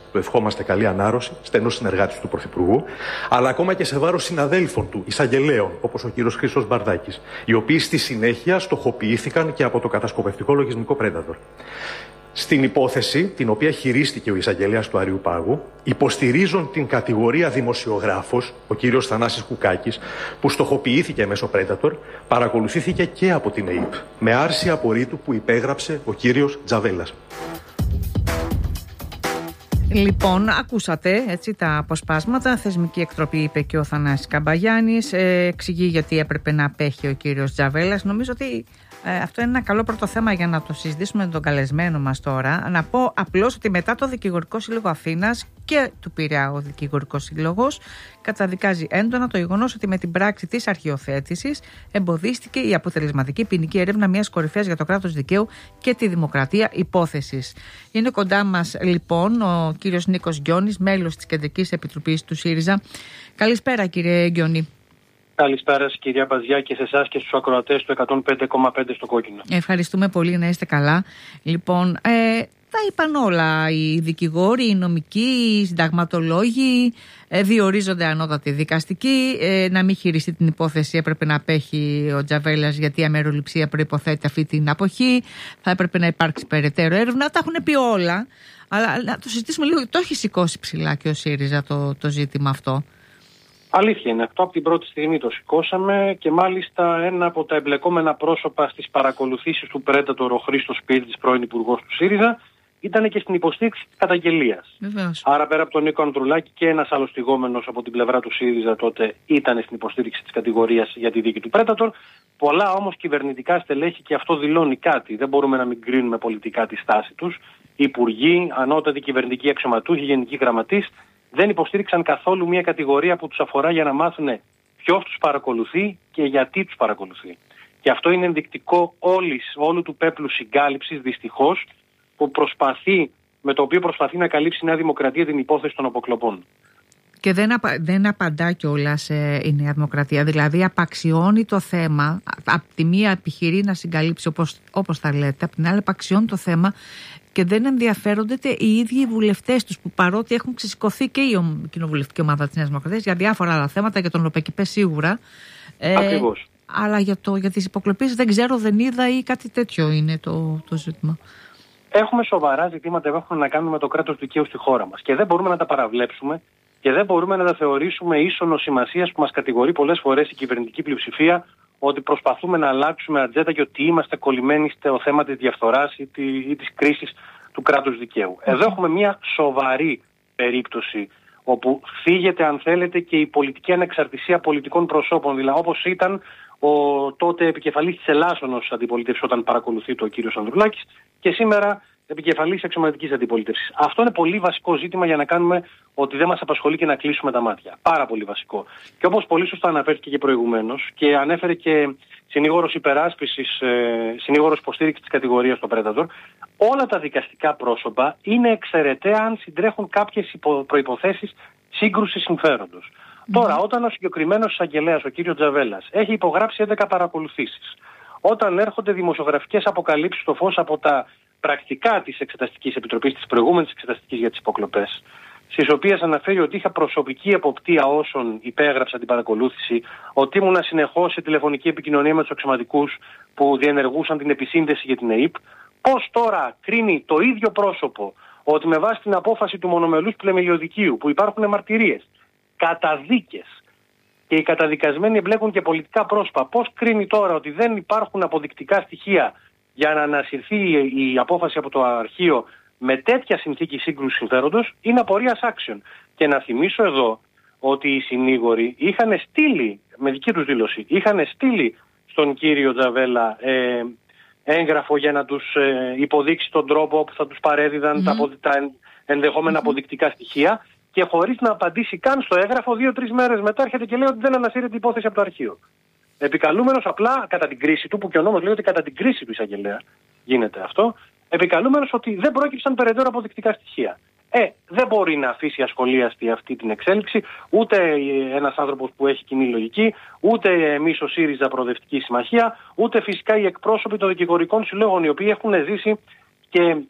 του ευχόμαστε καλή ανάρρωση, στενός συνεργάτης του Πρωθυπουργού, αλλά ακόμα και σε βάρος συναδέλφων του, εισαγγελέων, όπως ο κύριος Χρήστος Μπαρδάκης, οι οποίοι στη συνέχεια στοχοποιήθηκαν και από το κατασκοπευτικό λογισμικό Predator. Στην υπόθεση, την οποία χειρίστηκε ο εισαγγελέας του Αριουπάγου, υποστηρίζουν την κατηγορία δημοσιογράφος, ο κύριος Θανάσης Κουκάκης, που στοχοποιήθηκε μέσω Predator, παρακολουθήθηκε και από την ΕΕΠ, με άρση απορρίτου που υπέγραψε ο κύριος Τζαβέλας. Λοιπόν, ακούσατε έτσι τα αποσπάσματα. Θεσμική εκτροπή είπε και ο Θανάσης Καμπαγιάννης. Εξηγεί γιατί έπρεπε να απέχει ο κύριος Τζαβέλας. Νομίζω ότι αυτό είναι ένα καλό πρώτο θέμα για να το συζητήσουμε με τον καλεσμένο μας τώρα. Να πω απλώς ότι μετά το Δικηγορικό Σύλλογο Αθήνας και του Πειραιά ο Δικηγορικός Σύλλογος καταδικάζει έντονα το γεγονός ότι με την πράξη της αρχιοθέτησης εμποδίστηκε η αποτελεσματική ποινική έρευνα μιας κορυφαίας για το κράτος δικαίου και τη δημοκρατία υπόθεσης. Είναι κοντά μας λοιπόν ο κύριος Νίκος Γκιόνης, μέλος της Κεντρικής Επιτροπής του ΣΥΡΙΖΑ. Καλησπέρα κύριε Γκιόνη. Καλησπέρα σας κυρία Παζιά και σε εσάς και στους ακροατές του 105,5 στο κόκκινο. Ευχαριστούμε πολύ, να είστε καλά. Λοιπόν, τα είπαν όλα οι δικηγόροι, οι νομικοί, οι συνταγματολόγοι, διορίζονται ανώτατοι δικαστικοί. Να μην χειριστεί την υπόθεση έπρεπε να απέχει ο Τζαβέλας, γιατί η αμεροληψία προϋποθέτει αυτή την αποχή. Θα έπρεπε να υπάρξει περαιτέρω έρευνα. Τα έχουν πει όλα. Αλλά να το συζητήσουμε λίγο. Το έχει σηκώσει ψηλά και ο ΣΥΡΙΖΑ το ζήτημα αυτό. Αλήθεια είναι. Αυτό από την πρώτη στιγμή το σηκώσαμε και μάλιστα ένα από τα εμπλεκόμενα πρόσωπα στις παρακολουθήσεις του Predator, ο Χρήστος Σπύρτης, πρώην υπουργός του ΣΥΡΙΖΑ, ήταν και στην υποστήριξη της καταγγελίας. Βεβαίως. Άρα πέρα από τον Νίκο Ανδρουλάκη και ένας άλλος θυγόμενος από την πλευρά του ΣΥΡΙΖΑ τότε ήταν στην υποστήριξη της κατηγορίας για τη δίκη του Predator. Πολλά όμως κυβερνητικά στελέχη, και αυτό δηλώνει κάτι. Δεν μπορούμε να μην κρίνουμε πολιτικά τη στάση τους. Υπουργοί, ανώτατοι κυβερνητικοί αξιωματούχοι, γενικοί γραμματείς, δεν υποστήριξαν καθόλου μια κατηγορία που τους αφορά για να μάθουν ποιος τους παρακολουθεί και γιατί τους παρακολουθεί. Και αυτό είναι ενδεικτικό όλου του πέπλου συγκάλυψης, δυστυχώς, με το οποίο προσπαθεί να καλύψει η Νέα Δημοκρατία την υπόθεση των αποκλοπών. Και δεν απαντά κιόλας η Νέα Δημοκρατία. Δηλαδή απαξιώνει το θέμα. Απ' τη μία επιχειρεί να συγκαλύψει όπως τα λέτε, απ' την άλλη απαξιώνει το θέμα και δεν ενδιαφέρονται οι ίδιοι οι βουλευτές τους, που παρότι έχουν ξεσηκωθεί και η κοινοβουλευτική ομάδα της Νέας Δημοκρατίας για διάφορα άλλα θέματα, για τον ΛΟΠΕΚΙΠΕ σίγουρα. Ακριβώς. Αλλά για τις υποκλοπές δεν ξέρω, δεν είδα, ή κάτι τέτοιο είναι το ζήτημα. Έχουμε σοβαρά ζητήματα που έχουν να κάνουν με το κράτος δικαίου στη χώρα μας και δεν μπορούμε να τα παραβλέψουμε και δεν μπορούμε να τα θεωρήσουμε ίσονος σημασίας που μας κατηγορεί πολλές φορές η κυβερνητική πλειοψηφία ότι προσπαθούμε να αλλάξουμε ατζέντα και ότι είμαστε κολλημένοι στο θέμα της διαφθοράς ή της κρίσης του κράτους δικαίου. Εδώ έχουμε μια σοβαρή περίπτωση όπου φύγεται, αν θέλετε, και η πολιτική ανεξαρτησία πολιτικών προσώπων, δηλαδή όπως ήταν ο τότε επικεφαλής της Ελλάσσονος αντιπολίτευσης όταν παρακολουθεί το ο κύριος Ανδρουλάκης και σήμερα επικεφαλής εξωματικής αντιπολίτευσης. Αυτό είναι πολύ βασικό ζήτημα για να κάνουμε ότι δεν μας απασχολεί και να κλείσουμε τα μάτια. Πάρα πολύ βασικό. Και όπως πολύ σωστά αναφέρθηκε και προηγουμένως και ανέφερε και συνήγορος υπεράσπισης, συνήγορος υποστήριξης της κατηγορίας στο Predator, όλα τα δικαστικά πρόσωπα είναι εξαιρεταία αν συντρέχουν κάποιες προϋποθέσεις σύγκρουσης συμφέροντος. Τώρα, όταν ο συγκεκριμένος εισαγγελέας, ο κύριος Τζαβέλας, έχει υπογράψει 11 παρακολουθήσεις, όταν έρχονται δημοσιογραφικές αποκαλύψεις στο φως από τα πρακτικά της Εξεταστικής Επιτροπής, της προηγούμενης Εξεταστικής για τις υποκλοπές, στις οποίες αναφέρει ότι είχα προσωπική εποπτεία όσων υπέγραψα την παρακολούθηση, ότι ήμουνα συνεχώς σε τηλεφωνική επικοινωνία με τους αξιωματικούς που διενεργούσαν την επισύνδεση για την ΕΕΠ, πώς τώρα κρίνει το ίδιο πρόσωπο ότι με βάση την απόφαση του μονομελούς πλεμελιωδικείου, που υπάρχουν μαρτυρίες, καταδίκες και οι καταδικασμένοι εμπλέκουν και πολιτικά πρόσωπα, πώς κρίνει τώρα ότι δεν υπάρχουν αποδεικτικά στοιχεία για να ανασυρθεί η απόφαση από το αρχείο με τέτοια συνθήκη σύγκρουση συμφέροντος, είναι απορίας άξιων. Και να θυμίσω εδώ ότι οι συνήγοροι είχαν στείλει, με δική τους δήλωση, είχαν στείλει στον κύριο Τζαβέλα έγγραφο για να τους υποδείξει τον τρόπο που θα τους παρέδιδαν τα ενδεχόμενα αποδεικτικά στοιχεία και χωρίς να απαντήσει καν στο έγγραφο, 2-3 μέρες μετά έρχεται και λέει ότι δεν ανασύρεται η υπόθεση από το αρχείο. Επικαλούμενος απλά κατά την κρίση του, που και ο νόμος λέει ότι κατά την κρίση του εισαγγελέα γίνεται αυτό, επικαλούμενος ότι δεν πρόκειψαν περαιτέρω αποδεικτικά στοιχεία. Δεν μπορεί να αφήσει ασχολίαστη αυτή την εξέλιξη ούτε ένας άνθρωπος που έχει κοινή λογική, ούτε εμείς ο ΣΥΡΙΖΑ Προοδευτική Συμμαχία, ούτε φυσικά οι εκπρόσωποι των δικηγορικών συλλόγων, οι οποίοι έχουν ζήσει και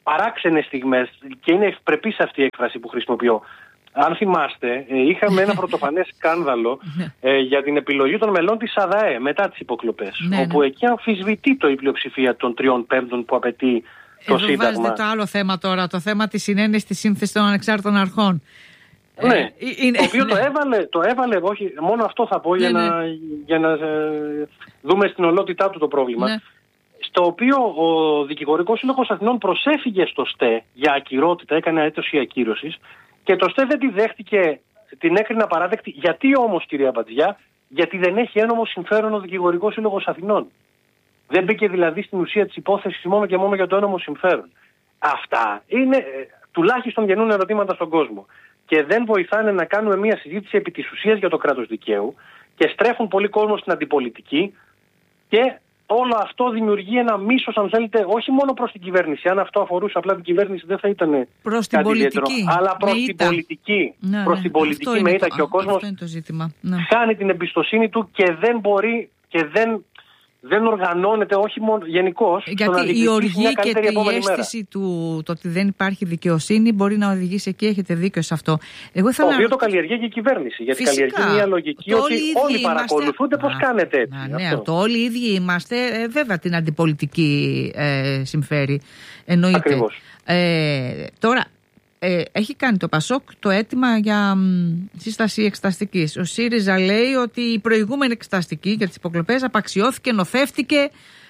παράξενες στιγμές, και είναι ευπρεπής αυτή η έκφραση που χρησιμοποιώ. Αν θυμάστε, είχαμε ένα πρωτοφανές σκάνδαλο για την επιλογή των μελών της ΑΔΑΕ μετά τις υποκλοπές, όπου εκεί αμφισβητείται η πλειοψηφία των 3/5 που απαιτεί το Σύνταγμα. Εδώ βάζετε το άλλο θέμα τώρα, το θέμα της συνένεσης στη σύνθεση των ανεξάρτητων αρχών. Ναι, το οποίο το έβαλε, όχι, μόνο αυτό θα πω για να δούμε στην ολότητά του το πρόβλημα. Ναι. Στο οποίο ο Δικηγορικός Σύλλογος Αθηνών προσέφυγε στο ΣΤΕ για ακυρότητα, έκανε αίτηση ακύρωσης, και το ΣΤΕ δεν τη δέχτηκε, την έκρινε απαράδεκτη. Γιατί όμως, κυρία Μπατζιά? Γιατί δεν έχει ένομο συμφέρον ο Δικηγορικός Σύλλογος Αθηνών. Δεν μπήκε δηλαδή στην ουσία της υπόθεσης μόνο και μόνο για το ένομο συμφέρον. Αυτά είναι, τουλάχιστον γεννούν ερωτήματα στον κόσμο. Και δεν βοηθάνε να κάνουμε μια συζήτηση επί της ουσίας για το κράτος δικαίου, και στρέφουν πολύ κόσμο στην αντιπολιτική, και όλο αυτό δημιουργεί ένα μίσος, αν θέλετε, όχι μόνο προς την κυβέρνηση. Αν αυτό αφορούσε απλά την κυβέρνηση, δεν θα ήταν προς την πολιτική, ιδιαίτερο, αλλά προς την πολιτική. Ναι, προς την πολιτική με ήττα, και ο κόσμος χάνει την εμπιστοσύνη του και δεν μπορεί και δεν οργανώνεται, όχι μόνο γενικώς. Γιατί η οργή και η αίσθηση του το ότι δεν υπάρχει δικαιοσύνη μπορεί να οδηγήσει εκεί. Έχετε δίκιο σε αυτό. Το οποίο το καλλιεργεί και η κυβέρνηση. Γιατί καλλιεργεί μια λογική ότι όλοι παρακολουθούνται πώς κάνετε έτσι. Ναι, το όλοι οι ίδιοι είμαστε. Βέβαια την αντιπολιτική συμφέρει. Εννοείται. Ακριβώς. Τώρα, έχει κάνει το ΠΑΣΟΚ το αίτημα για σύσταση εξεταστικής. Ο ΣΥΡΙΖΑ λέει ότι η προηγούμενη εξεταστική για τις υποκλοπές απαξιώθηκε, νοθεύτηκε.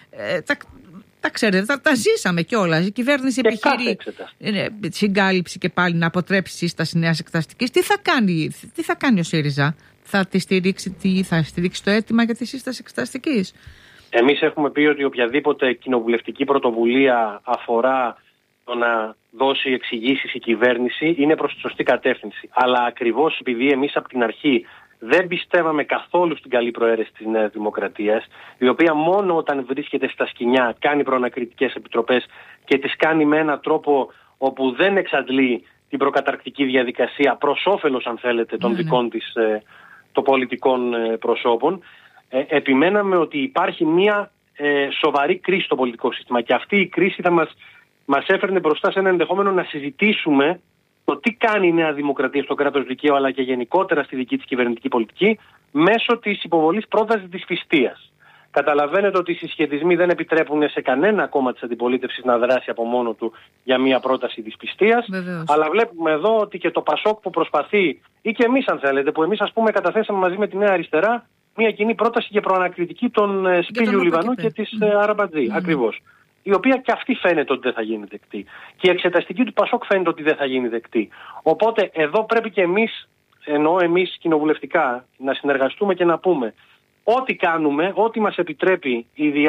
Τα ξέρετε, τα ζήσαμε κιόλας. Η κυβέρνηση επιχειρεί συγκάλυψη και πάλι να αποτρέψει σύσταση νέας εξεταστικής. Τι θα κάνει ο ΣΥΡΙΖΑ? Θα στηρίξει το αίτημα για τη σύσταση εξεταστικής? Εμείς έχουμε πει ότι οποιαδήποτε κοινοβουλευτική πρωτοβουλία αφορά το να δώσει εξηγήσεις η κυβέρνηση είναι προς τη σωστή κατεύθυνση. Αλλά ακριβώς επειδή εμείς από την αρχή δεν πιστεύαμε καθόλου στην καλή προαίρεση της Νέας Δημοκρατίας, η οποία μόνο όταν βρίσκεται στα σκοινιά κάνει προανακριτικές επιτροπές και τις κάνει με έναν τρόπο όπου δεν εξαντλεί την προκαταρκτική διαδικασία προς όφελος, αν θέλετε, των δικών της των πολιτικών προσώπων, επιμέναμε ότι υπάρχει μια σοβαρή κρίση στο πολιτικό σύστημα, και αυτή η κρίση θα μας έφερνε μπροστά σε ένα ενδεχόμενο να συζητήσουμε το τι κάνει η Νέα Δημοκρατία στο κράτος δικαίου, αλλά και γενικότερα στη δική της κυβερνητική πολιτική, μέσω της υποβολής πρότασης δυσπιστίας. Καταλαβαίνετε ότι οι συσχετισμοί δεν επιτρέπουν σε κανένα κόμμα της αντιπολίτευσης να δράσει από μόνο του για μια πρόταση δυσπιστίας. Αλλά βλέπουμε εδώ ότι και το ΠΑΣΟΚ που προσπαθεί, ή και εμείς αν θέλετε, που εμείς ας πούμε καταθέσαμε μαζί με τη Νέα Αριστερά μια κοινή πρόταση για προανακριτική των Σπύλιου Λιβανού και της Αραμπατζή. Ακριβώς. Η οποία και αυτή φαίνεται ότι δεν θα γίνει δεκτή. Και η εξεταστική του ΠΑΣΟΚ φαίνεται ότι δεν θα γίνει δεκτή. Οπότε εδώ πρέπει και εμείς, εννοώ εμείς κοινοβουλευτικά, να συνεργαστούμε και να πούμε ό,τι κάνουμε, ό,τι μας επιτρέπει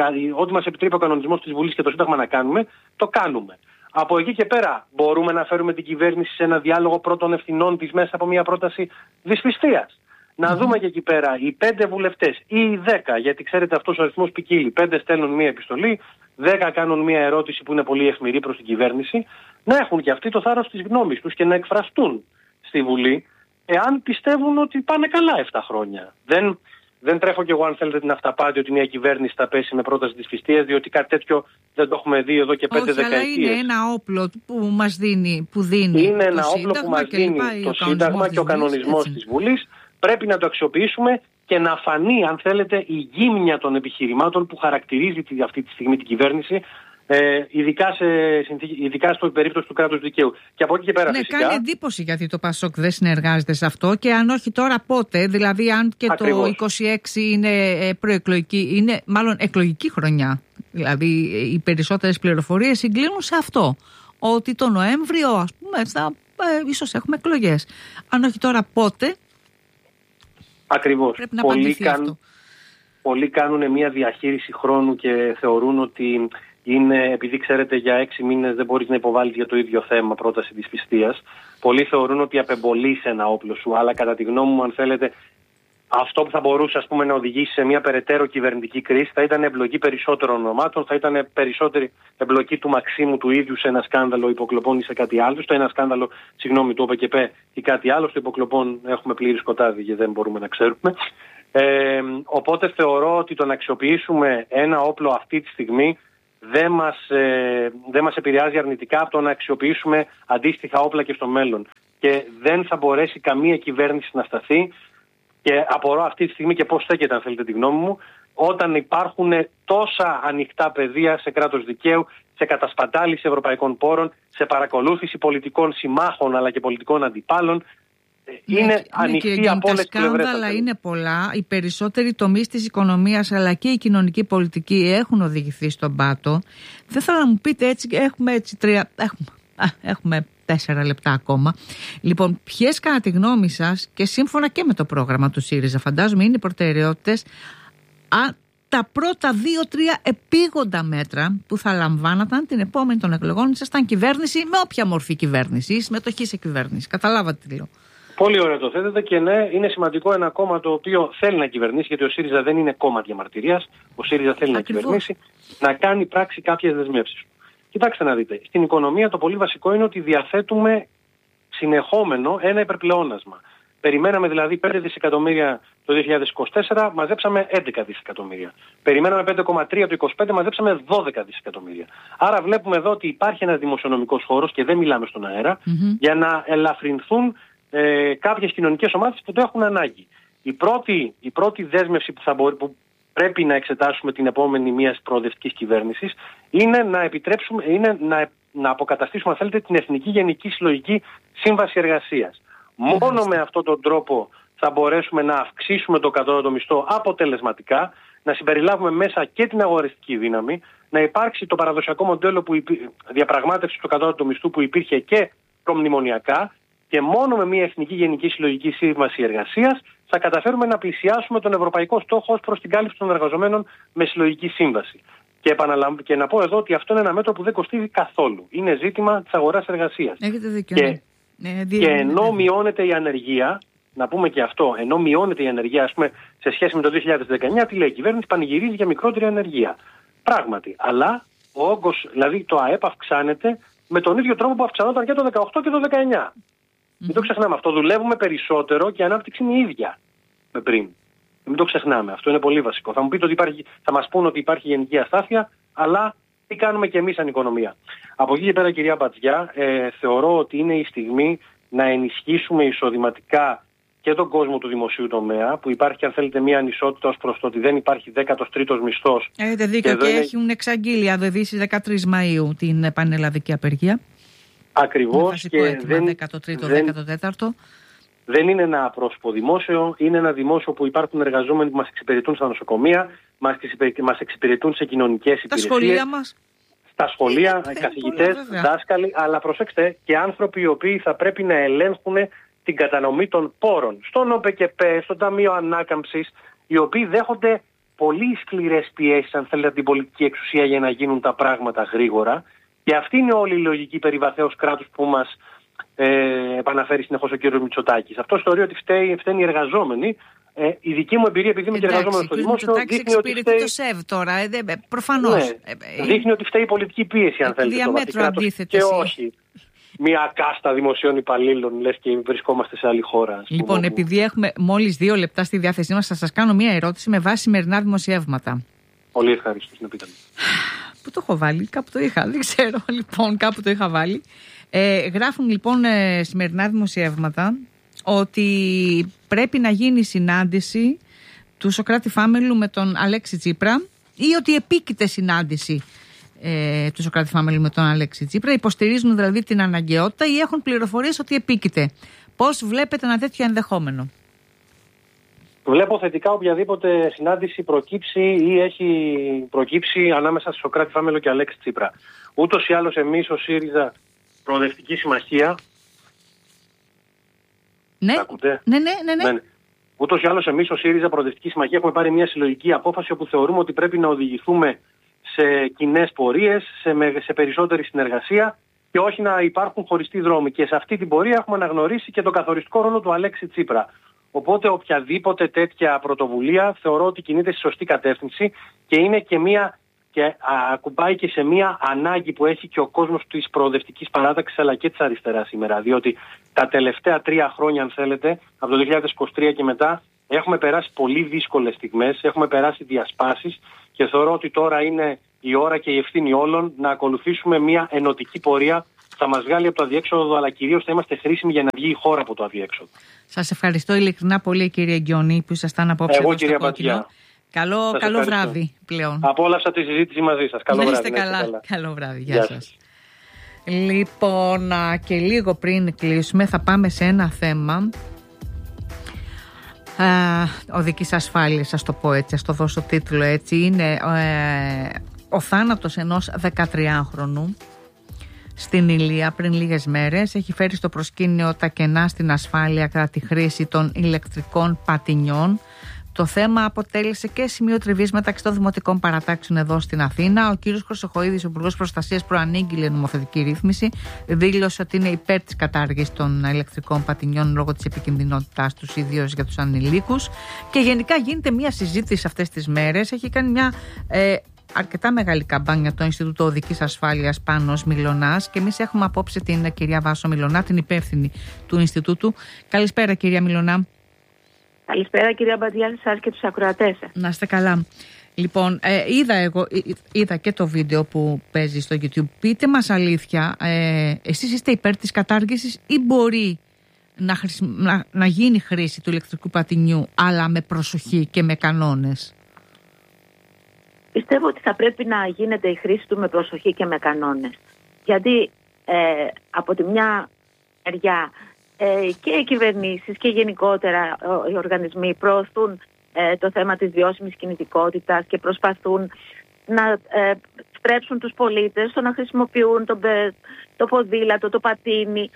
ο κανονισμός της Βουλής και το Σύνταγμα να κάνουμε, το κάνουμε. Από εκεί και πέρα μπορούμε να φέρουμε την κυβέρνηση σε ένα διάλογο πρώτων ευθυνών της μέσα από μια πρόταση δυσπιστίας. Να δούμε και εκεί πέρα οι 5 βουλευτές ή οι 10, γιατί ξέρετε αυτός ο αριθμός ποικίλει. 5 στέλνουν μια επιστολή, 10 κάνουν μια ερώτηση που είναι πολύ αιχμηρή προς την κυβέρνηση, να έχουν και αυτοί το θάρρος της γνώμης τους και να εκφραστούν στη Βουλή, εάν πιστεύουν ότι πάνε καλά 7 χρόνια. Δεν τρέφω κι εγώ, αν θέλετε, την αυταπάτη ότι μια κυβέρνηση θα πέσει με πρόταση δυσπιστίας, διότι κάτι τέτοιο δεν το έχουμε δει εδώ και 5 δεκαετίες. Αλλά είναι ένα όπλο που μας δίνει. Είναι ένα όπλο που μας δίνει το Σύνταγμα και ο κανονισμός της Βουλής. Πρέπει να το αξιοποιήσουμε και να φανεί, αν θέλετε, η γύμνια των επιχειρημάτων που χαρακτηρίζει αυτή τη στιγμή την κυβέρνηση, ειδικά στο περίπτωση του κράτους δικαίου. Και από εκεί και πέρα, φυσικά. Κάνει εντύπωση γιατί το ΠΑΣΟΚ δεν συνεργάζεται σε αυτό, και αν όχι τώρα πότε? Δηλαδή, αν και ακριβώς το 26 είναι προεκλογική, είναι μάλλον εκλογική χρονιά. Δηλαδή, οι περισσότερες πληροφορίες συγκλίνουν σε αυτό. Ότι το Νοέμβριο, ας πούμε, ίσως έχουμε εκλογές. Αν όχι τώρα πότε? Ακριβώς. Πολλοί κάνουν μια διαχείριση χρόνου και θεωρούν ότι είναι, επειδή ξέρετε για 6 μήνες δεν μπορείς να υποβάλεις για το ίδιο θέμα πρόταση δυσπιστίας. Πολλοί θεωρούν ότι απεμπολείς ένα όπλο σου, αλλά κατά τη γνώμη μου, αν θέλετε, αυτό που θα μπορούσε, ας πούμε, να οδηγήσει σε μια περαιτέρω κυβερνητική κρίση θα ήταν εμπλοκή περισσότερων ονομάτων, θα ήταν περισσότερη εμπλοκή του Μαξίμου του ίδιου σε ένα σκάνδαλο υποκλοπών ή σε κάτι άλλο. Στο ένα σκάνδαλο, του ΟΠΕΚΕΠΕ ή κάτι άλλο, στο υποκλοπών έχουμε πλήρη σκοτάδι και δεν μπορούμε να ξέρουμε. Οπότε θεωρώ ότι το να αξιοποιήσουμε ένα όπλο αυτή τη στιγμή δεν μας επηρεάζει αρνητικά από το να αξιοποιήσουμε αντίστοιχα όπλα και στο μέλλον. Και δεν θα μπορέσει καμία κυβέρνηση να σταθεί, και απορώ αυτή τη στιγμή και πώς στέκεται, αν θέλετε τη γνώμη μου, όταν υπάρχουν τόσα ανοιχτά πεδία σε κράτος δικαίου, σε κατασπατάληση ευρωπαϊκών πόρων, σε παρακολούθηση πολιτικών συμμάχων αλλά και πολιτικών αντιπάλων. Είναι ανοιχτή από όλες τις πλευρές. Τα σκάνδαλα είναι πολλά. Οι περισσότεροι τομείς της οικονομίας αλλά και η κοινωνική πολιτική έχουν οδηγηθεί στον πάτο. Δεν θέλω να μου πείτε έτσι, έχουμε 4 λεπτά ακόμα. Λοιπόν, ποιες κατά τη γνώμη σας, και σύμφωνα και με το πρόγραμμα του ΣΥΡΙΖΑ, φαντάζομαι είναι οι προτεραιότητες, τα πρώτα 2-3 επίγοντα μέτρα που θα λαμβάνονταν την επόμενη των εκλογών, ήσασταν κυβέρνηση, με όποια μορφή κυβέρνηση ή συμμετοχή σε κυβέρνηση? Καταλάβατε τι λέω? Πολύ ωραία το θέτετε, και ναι, είναι σημαντικό ένα κόμμα το οποίο θέλει να κυβερνήσει, γιατί ο ΣΥΡΙΖΑ δεν είναι κόμμα διαμαρτυρίας. Ο ΣΥΡΙΖΑ θέλει να κυβερνήσει, να κάνει πράξη κάποιες δεσμεύσεις. Κοιτάξτε να δείτε, στην οικονομία το πολύ βασικό είναι ότι διαθέτουμε συνεχόμενο ένα υπερπλεόνασμα. Περιμέναμε δηλαδή 5 δισεκατομμύρια το 2024, μαζέψαμε 11 δισεκατομμύρια. Περιμέναμε 5,3 το 2025, μαζέψαμε 12 δισεκατομμύρια. Άρα βλέπουμε εδώ ότι υπάρχει ένας δημοσιονομικός χώρος, και δεν μιλάμε στον αέρα, για να ελαφρυνθούν κάποιες κοινωνικές ομάδες που το έχουν ανάγκη. Η πρώτη δέσμευση που πρέπει να εξετάσουμε την επόμενη μιας προοδευτικής κυβέρνησης είναι να αποκαταστήσουμε, αν θέλετε, την Εθνική Γενική Συλλογική Σύμβαση Εργασίας. Μόνο με αυτόν τον τρόπο θα μπορέσουμε να αυξήσουμε το κατώτατο μισθό αποτελεσματικά, να συμπεριλάβουμε μέσα και την αγοραστική δύναμη, να υπάρξει το παραδοσιακό μοντέλο διαπραγμάτευση του κατώτατου μισθού που υπήρχε και προμνημονιακά, και μόνο με μια Εθνική Γενική Συλλογική Σύμβαση Εργασίας θα καταφέρουμε να πλησιάσουμε τον ευρωπαϊκό στόχο ως προς την κάλυψη των εργαζομένων με συλλογική σύμβαση. Και να πω εδώ ότι αυτό είναι ένα μέτρο που δεν κοστίζει καθόλου. Είναι ζήτημα της αγοράς εργασίας. Έχετε δίκιο. Και ενώ μειώνεται η ανεργία, να πούμε και αυτό, ενώ μειώνεται η ανεργία, ας πούμε, σε σχέση με το 2019, τι λέει η κυβέρνηση? Πανηγυρίζει για μικρότερη ανεργία. Πράγματι. Αλλά ο όγκος, δηλαδή το ΑΕΠ, αυξάνεται με τον ίδιο τρόπο που αυξανόταν και το 2018 και το 2019. Μην το ξεχνάμε αυτό. Δουλεύουμε περισσότερο και η ανάπτυξη είναι η ίδια με πριν. Μην το ξεχνάμε. Αυτό είναι πολύ βασικό. Θα μου πείτε ότι θα μας πούνε ότι υπάρχει γενική αστάθεια, αλλά τι κάνουμε κι εμείς σαν οικονομία? Από εκεί και πέρα, κυρία Μπατζιά, θεωρώ ότι είναι η στιγμή να ενισχύσουμε εισοδηματικά και τον κόσμο του δημοσίου τομέα, που υπάρχει, αν θέλετε, μια ανισότητα ως προς το ότι δεν υπάρχει 13ος μισθός. Έχετε δίκιο, και έχουν εξαγγείλει στις 13 Μαΐου την πανελλαδική απεργία. Ακριβώς, και δεν είναι ένα πρόσωπο δημόσιο, είναι ένα δημόσιο που υπάρχουν εργαζόμενοι που μας εξυπηρετούν στα νοσοκομεία, μας εξυπηρετούν σε κοινωνικές υπηρεσίες. Τα σχολεία μας. Στα σχολεία, καθηγητές, δάσκαλοι, αλλά προσέξτε, και άνθρωποι οι οποίοι θα πρέπει να ελέγχουν την κατανομή των πόρων. Στον ΟΠΕΚΕΠΕ, στο Ταμείο Ανάκαμψης, οι οποίοι δέχονται πολύ σκληρές πιέσεις, αν θέλετε, από την πολιτική εξουσία για να γίνουν τα πράγματα γρήγορα. Και αυτή είναι όλη η λογική περιβαθέως κράτους που μας επαναφέρει συνεχώς ο κ. Μητσοτάκης. Αυτό θεωρεί ότι φταίνουν οι εργαζόμενοι. Η δική μου εμπειρία, επειδή είμαι και εργαζόμενος στο δημόσιο, δείχνει ότι φταίει το ΣΕΒ τώρα, προφανώς. Ναι, δείχνει ότι φταίει η πολιτική πίεση, αν θέλετε, στο κράτος, και όχι μια κάστα δημοσίων υπαλλήλων, λες και βρισκόμαστε σε άλλη χώρα. Λοιπόν, επειδή έχουμε μόλις 2 λεπτά στη διάθεσή μας, θα σας κάνω μια ερώτηση με βάση σημερινά δημοσιεύματα. Πολύ ευχαριστώ να πείτε. Πού το έχω βάλει? Κάπου το είχα, δεν ξέρω. Λοιπόν, κάπου το είχα βάλει. Γράφουν λοιπόν σημερινά δημοσιεύματα ότι πρέπει να γίνει συνάντηση του Σωκράτη Φάμελου με τον Αλέξη Τσίπρα, ή ότι επίκειται συνάντηση του Σωκράτη Φάμελου με τον Αλέξη Τσίπρα. Υποστηρίζουν δηλαδή την αναγκαιότητα ή έχουν πληροφορίες ότι επίκειται. Πώς βλέπετε ένα τέτοιο ενδεχόμενο? Βλέπω θετικά οποιαδήποτε συνάντηση προκύψει ή έχει προκύψει ανάμεσα στο Σωκράτη Φάμελο και Αλέξη Τσίπρα. Ούτως ή άλλως εμείς ως ΣΥΡΙΖΑ Προοδευτική Συμμαχία. Ναι. Ακούτε? Ναι. Ούτως ή άλλως εμείς ως ΣΥΡΙΖΑ Προοδευτική Συμμαχία έχουμε πάρει μια συλλογική απόφαση όπου θεωρούμε ότι πρέπει να οδηγηθούμε σε κοινές πορείες, σε περισσότερη συνεργασία και όχι να υπάρχουν χωριστοί δρόμοι. Και σε αυτή την πορεία έχουμε αναγνωρίσει και τον καθοριστικό ρόλο του Αλέξη Τσίπρα. Οπότε οποιαδήποτε τέτοια πρωτοβουλία θεωρώ ότι κινείται στη σωστή κατεύθυνση και είναι και ακουμπάει και σε μια ανάγκη που έχει και ο κόσμος της προοδευτικής παράταξης αλλά και της αριστεράς σήμερα. Διότι τα τελευταία 3 χρόνια, αν θέλετε, από το 2023 και μετά, έχουμε περάσει πολύ δύσκολες στιγμές, έχουμε περάσει διασπάσεις και θεωρώ ότι τώρα είναι η ώρα και η ευθύνη όλων να ακολουθήσουμε μια ενωτική πορεία. Θα μας βγάλει από το αδιέξοδο, αλλά κυρίως θα είμαστε χρήσιμοι για να βγει η χώρα από το αδιέξοδο. Σας ευχαριστώ ειλικρινά πολύ, κύριε Γκιονή, που ήσασταν απόψε εδώ στο Κόκκινο. Καλό βράδυ πλέον. Απόλαυσα τη συζήτηση μαζί σας. Καλό βράδυ. Καλά. Καλό βράδυ. Γεια σας. Λοιπόν, και λίγο πριν κλείσουμε θα πάμε σε ένα θέμα οδικής ασφάλειας, ας το πω έτσι, ας το δώσω τίτλο έτσι. Είναι ο θάνατος ενός 13χρονου στην Ηλία πριν λίγες μέρες. Έχει φέρει στο προσκήνιο τα κενά στην ασφάλεια κατά τη χρήση των ηλεκτρικών πατινιών. Το θέμα αποτέλεσε και σημείο τριβής μεταξύ των δημοτικών παρατάξεων εδώ στην Αθήνα. Ο κύριος Χρυσοχοΐδης, ο Υπουργός Προστασίας, προανήγγειλε νομοθετική ρύθμιση. Δήλωσε ότι είναι υπέρ της κατάργησης των ηλεκτρικών πατινιών λόγω της επικινδυνότητάς τους, ιδίως για τους ανηλίκους. Και γενικά γίνεται μια συζήτηση αυτές τις μέρες. Έχει κάνει μια αρκετά μεγάλη καμπάνια το Ινστιτούτο Οδικής Ασφάλειας Πάνος Μιλωνάς. Και εμείς έχουμε απόψε την κυρία Βάσο Μιλωνά, την υπεύθυνη του Ινστιτούτου. Καλησπέρα, κυρία Μιλωνά. Καλησπέρα, κυρία Μπατζιά, σε εσάς και τους ακροατές. Να είστε καλά. Λοιπόν, είδα και το βίντεο που παίζει στο YouTube. Πείτε μας αλήθεια, εσείς είστε υπέρ της κατάργησης ή μπορεί να γίνει χρήση του ηλεκτρικού πατινιού, αλλά με προσοχή και με κανόνες? Πιστεύω ότι θα πρέπει να γίνεται η χρήση του με προσοχή και με κανόνες. Γιατί από τη μια μεριά και οι κυβερνήσεις και γενικότερα οι οργανισμοί προωθούν το θέμα της βιώσιμης κινητικότητας και προσπαθούν να στρέψουν τους πολίτες στο να χρησιμοποιούν το ποδήλατο, το πατίνι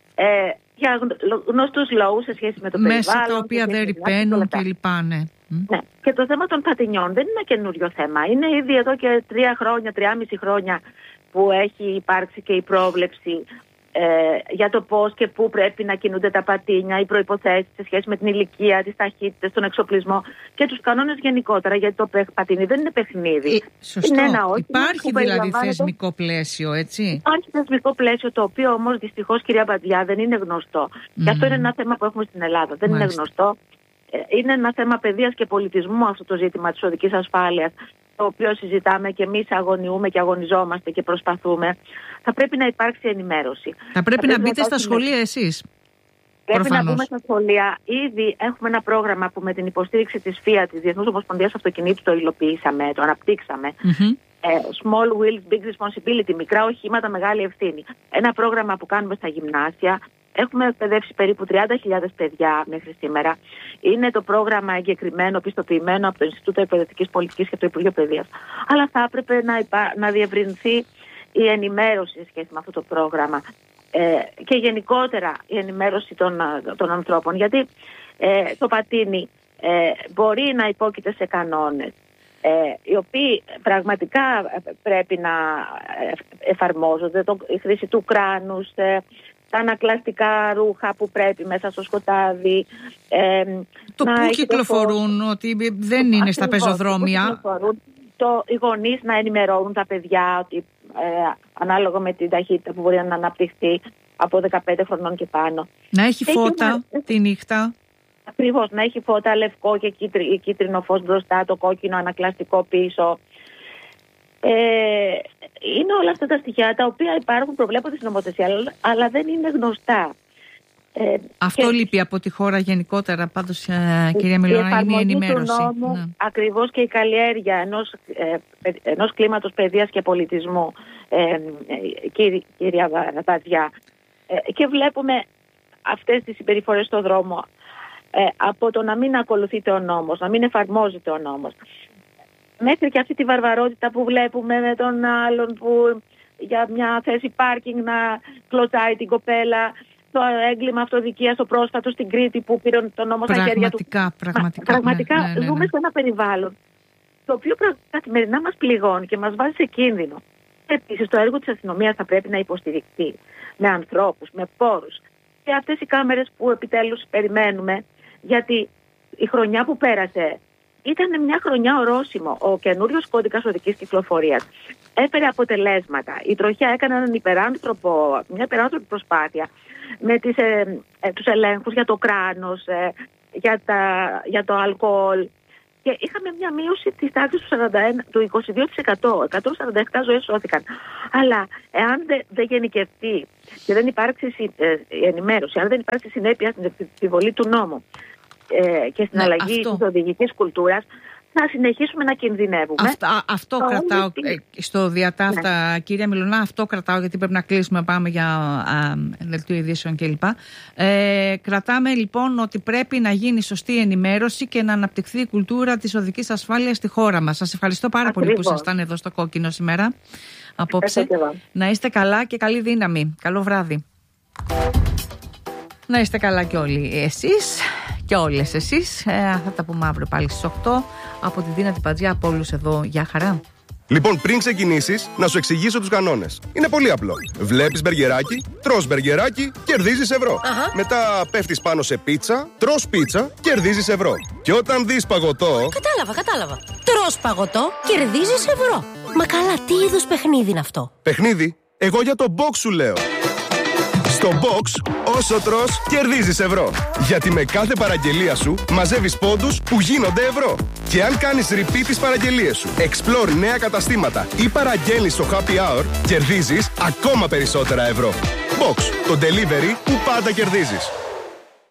για γνωστούς λόγους σε σχέση με το περιβάλλον. Μέσα τα οποία δεν ρυπαίνουν κλπ. Ναι. Και το θέμα των πατινιών δεν είναι καινούριο θέμα. Είναι ήδη εδώ και 3,5 χρόνια που έχει υπάρξει και η πρόβλεψη για το πώς και πού πρέπει να κινούνται τα πατίνια, οι προϋποθέσεις σε σχέση με την ηλικία, τις ταχύτητες, τον εξοπλισμό και τους κανόνες γενικότερα. Γιατί το πατίνι δεν είναι παιχνίδι. Σωστό. Είναι ένα υπάρχει δηλαδή θεσμικό πλαίσιο, έτσι. Υπάρχει θεσμικό πλαίσιο, το οποίο όμως δυστυχώς, κυρία Μπατζιά, δεν είναι γνωστό. Και αυτό είναι ένα θέμα που έχουμε στην Ελλάδα. Δεν είναι γνωστό. Είναι ένα θέμα παιδείας και πολιτισμού αυτό το ζήτημα της οδικής ασφάλειας, το οποίο συζητάμε και εμείς αγωνιούμε και αγωνιζόμαστε και προσπαθούμε. Θα πρέπει να υπάρξει ενημέρωση. Θα πρέπει να μπείτε στα σχολεία εσείς. Πρέπει να μπούμε στα σχολεία. Ήδη έχουμε ένα πρόγραμμα που με την υποστήριξη της ΦΙΑ, της Διεθνούς Ομοσπονδίας Αυτοκινήτου, το υλοποιήσαμε, το αναπτύξαμε. Small Wheels, Big Responsibility, μικρά οχήματα, μεγάλη ευθύνη. Ένα πρόγραμμα που κάνουμε στα γυμνάσια. Έχουμε εκπαιδεύσει περίπου 30.000 παιδιά μέχρι σήμερα. Είναι το πρόγραμμα εγκεκριμένο, πιστοποιημένο από το Ινστιτούτο Εκπαιδευτικής Πολιτικής και το Υπουργείο Παιδείας. Αλλά θα έπρεπε να διευρυνθεί η ενημέρωση σε σχέση με αυτό το πρόγραμμα και γενικότερα η ενημέρωση των ανθρώπων. Γιατί το πατίνι μπορεί να υπόκειται σε κανόνες οι οποίοι πραγματικά πρέπει να εφαρμόζονται. Η χρήση του κράνους, τα ανακλαστικά ρούχα που πρέπει μέσα στο σκοτάδι. Το που κυκλοφορούν, ότι δεν είναι στα πεζοδρόμια. Οι γονείς να ενημερώνουν τα παιδιά ότι ανάλογα με την ταχύτητα που μπορεί να αναπτυχθεί από 15 χρονών και πάνω. Να έχει φώτα τη νύχτα. Ακριβώς, να έχει φώτα λευκό και κίτρινο φως μπροστά, το κόκκινο ανακλαστικό πίσω. Είναι όλα αυτά τα στοιχεία τα οποία υπάρχουν, προβλέπονται στην νομοθεσία, αλλά δεν είναι γνωστά. Αυτό λείπει από τη χώρα γενικότερα, πάντως, κυρία Μιλωνά, είναι η ενημέρωση. Ακριβώς, και η καλλιέργεια ενός κλίματος παιδείας και πολιτισμού, κυρία Βατζιά. Και βλέπουμε αυτές τις συμπεριφορές στον δρόμο, από το να μην ακολουθείται ο νόμος, να μην εφαρμόζεται ο νόμος, μέχρι και αυτή τη βαρβαρότητα που βλέπουμε με τον άλλον που για μια θέση πάρκινγκ να κλωτσάει την κοπέλα, το έγκλημα αυτοδικίας το πρόσφατο στην Κρήτη που πήρε τον νόμο στα χέρια του. Πραγματικά ζούμε σε ένα περιβάλλον το οποίο καθημερινά μας πληγώνει και μας βάζει σε κίνδυνο. Επίσης, το έργο της αστυνομίας θα πρέπει να υποστηριχθεί με ανθρώπους, με πόρους. Και αυτές οι κάμερες που επιτέλους περιμένουμε, γιατί η χρονιά που πέρασε ήταν μια χρονιά ορόσημο. Ο καινούριος κώδικας οδικής κυκλοφορίας έφερε αποτελέσματα. Η τροχιά έκανε μια υπεράνθρωπη προσπάθεια με τους ελέγχους για το κράνος, για το αλκοόλ. και είχαμε μια μείωση της τάξης του 22%. 147 ζωές σώθηκαν. Αλλά εάν δεν γενικευτεί και δεν υπάρξει ενημέρωση, αν δεν υπάρξει συνέπεια στην επιβολή του νόμου και στην αλλαγή της οδηγικής κουλτούρας, να συνεχίσουμε να κινδυνεύουμε. Αυτό κρατάω στο διατάφτα, κυρία Μιλωνά, αυτό κρατάω, γιατί πρέπει να κλείσουμε, πάμε για δελτίο ειδήσεων κλπ. Κρατάμε λοιπόν ότι πρέπει να γίνει σωστή ενημέρωση και να αναπτυχθεί η κουλτούρα της οδικής ασφάλειας στη χώρα μας. Σας ευχαριστώ πάρα πολύ που ήσασταν εδώ στο Κόκκινο σήμερα απόψε. Να είστε καλά και καλή δύναμη. Καλό βράδυ. Να είστε καλά και όλοι εσείς και όλες εσείς. Θα τα πούμε αύριο πάλι στις 8. Από την Δίνα Τιπατζιά, από όλους εδώ, γεια χαρά. Λοιπόν, πριν ξεκινήσεις, να σου εξηγήσω τους κανόνες. Είναι πολύ απλό. Βλέπεις μπεργκεράκι, τρως μπεργκεράκι, κερδίζεις ευρώ. Μετά πέφτεις πάνω σε πίτσα, τρως πίτσα, κερδίζεις ευρώ. Και όταν δεις παγωτό... Κατάλαβα. Τρως παγωτό, κερδίζεις ευρώ. Μα καλά, τι είδους παιχνίδι είναι αυτό? Παιχνίδι? Εγώ για το box σου λέω. Στο box, όσο τρως, κερδίζεις ευρώ. Γιατί με κάθε παραγγελία σου μαζεύεις πόντους που γίνονται ευρώ. Και αν κάνεις repeat τις παραγγελίες σου, explore νέα καταστήματα ή παραγγέλνεις στο happy hour, κερδίζεις ακόμα περισσότερα ευρώ. Box, το delivery που πάντα κερδίζεις.